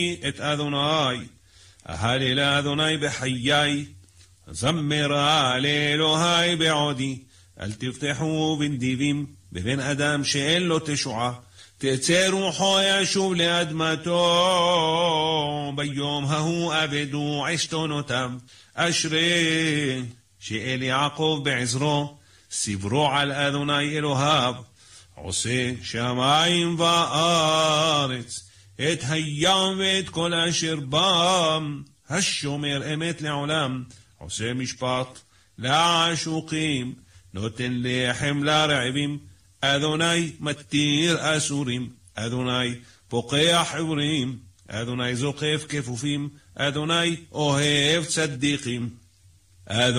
את אדוני, אהלל אדוני בחיי, זמרה לאלוהי בעודי, אל תבטחו בנדיבים, בבן אדם שאין לו תשועה, תצא רוחו ישוב לאדמתו, ביום ההוא אבדו עשתונותם, אשרי שאל יעקב בעזרו, סברו על אדוני אלוהיו, עושה שמים וארץ, את הים ואת כל אשר בם, השומר אמת לעולם, עושה משפט לעשוקים, נותן לחם לרעבים, אדוני מתיר אסורים, אדוני פוקח עיוורים, אדוני זוקף כפופים, אדוני אוהב צדיקים.